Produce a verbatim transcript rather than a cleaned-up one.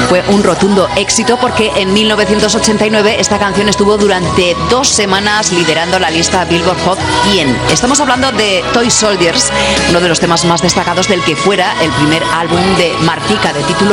Fue un rotundo éxito porque en mil novecientos ochenta y nueve esta canción estuvo durante dos semanas liderando la lista Billboard Hot cien. Estamos hablando de Toy Soldiers, uno de los temas más destacados del que fuera el primer álbum de Martika de título